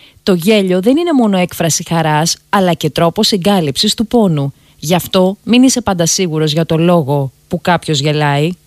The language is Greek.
Το γέλιο δεν είναι μόνο έκφραση χαράς, αλλά και τρόπος εγκάλυψης του πόνου. Γι' αυτό μην είσαι πάντα σίγουρος για το λόγο που κάποιος γελάει.